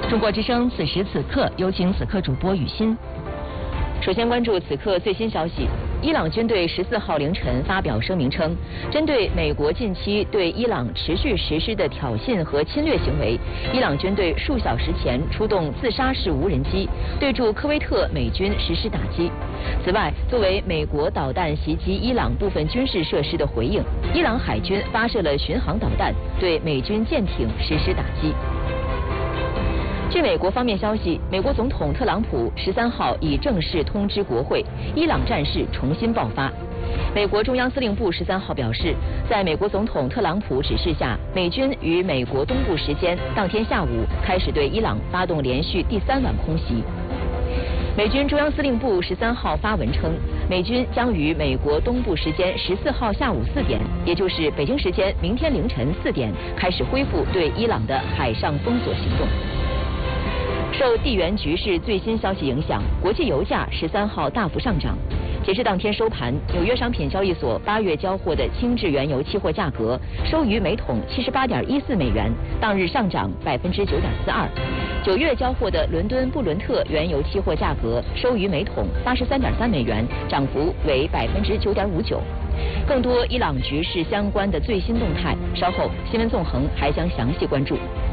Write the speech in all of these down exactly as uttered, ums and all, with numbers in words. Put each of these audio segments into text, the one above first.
中国之声此时此刻，有请此刻主播雨欣。首先关注此刻最新消息。伊朗军队十四号凌晨发表声明称，针对美国近期对伊朗持续实施的挑衅和侵略行为，伊朗军队数小时前出动自杀式无人机对驻科威特美军实施打击。此外，作为美国导弹袭击伊朗部分军事设施的回应，伊朗海军发射了巡航导弹对美军舰艇实施打击。据美国方面消息，美国总统特朗普十三号已正式通知国会，伊朗战事重新爆发。美国中央司令部十三号表示，在美国总统特朗普指示下，美军于美国东部时间当天下午开始对伊朗发动连续第三晚空袭。美军中央司令部十三号发文称，美军将于美国东部时间十四号下午四点，也就是北京时间明天凌晨四点，开始恢复对伊朗的海上封锁行动。受地缘局势最新消息影响，国际油价十三号大幅上涨。截至当天收盘，纽约商品交易所八月交货的轻质原油期货价格收于每桶七十八点一四美元，当日上涨百分之九点四二。九月交货的伦敦布伦特原油期货价格收于每桶八十三点三美元，涨幅为百分之九点五九。更多伊朗局势相关的最新动态，稍后新闻纵横还将详细关注。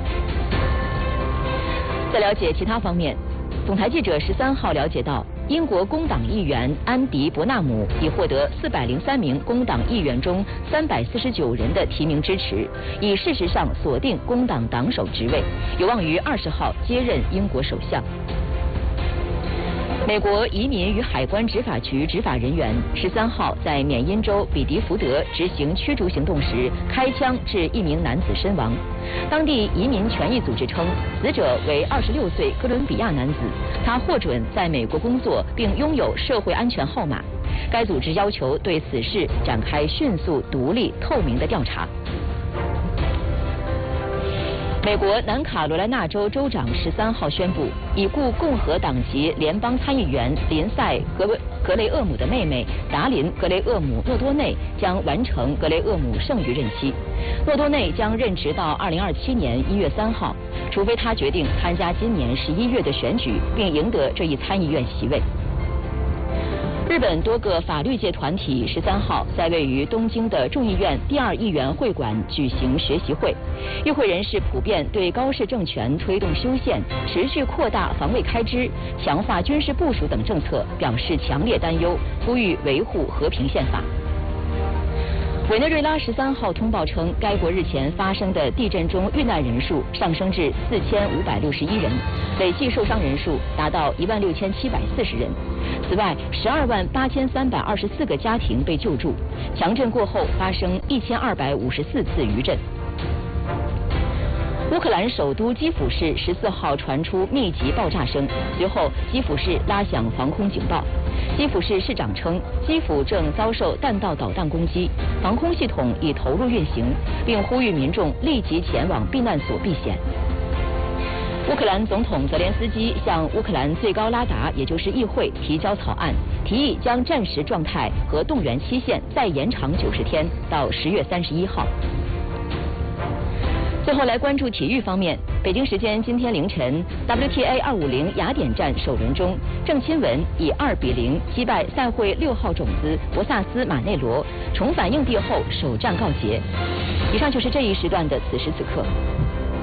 在了解其他方面，总台记者十三号了解到，英国工党议员安迪·伯纳姆已获得四百零三名工党议员中三百四十九人的提名支持，已事实上锁定工党党首职位，有望于二十号接任英国首相。美国移民与海关执法局执法人员十三号在缅因州比迪福德执行驱逐行动时，开枪致一名男子身亡。当地移民权益组织称，死者为二十六岁哥伦比亚男子，他获准在美国工作并拥有社会安全号码。该组织要求对此事展开迅速、独立、透明的调查。美国南卡罗来纳州州长十三号宣布，已故共和党籍联邦参议员林赛·格格雷厄姆的妹妹达琳·格雷厄姆·诺多内将完成格雷厄姆剩余任期。诺多内将任职到二零二七年一月三号，除非他决定参加今年十一月的选举，并赢得这一参议院席位。日本多个法律界团体十三号在位于东京的众议院第二议员会馆举行学习会，与会人士普遍对高市政权推动修宪、持续扩大防卫开支、强化军事部署等政策表示强烈担忧，呼吁维护和平宪法。委内瑞拉十三号通报称，该国日前发生的地震中遇难人数上升至四千五百六十一人，累计受伤人数达到一万六千七百四十人。此外，十二万八千三百二十四个家庭被救助。强震过后发生一千二百五十四次余震。乌克兰首都基辅市十四号传出密集爆炸声，随后基辅市拉响防空警报。基辅市市长称，基辅正遭受弹道导弹攻击，防空系统已投入运行，并呼吁民众立即前往避难所避险。乌克兰总统泽连斯基向乌克兰最高拉达，也就是议会提交草案，提议将战时状态和动员期限再延长九十天到十月三十一号。最后来关注体育方面，北京时间今天凌晨 W T A 二五零雅典站首轮中，郑钦文以二比零击败赛会六号种子博萨斯马内罗，重返硬地后首战告捷。以上就是这一时段的此时此刻。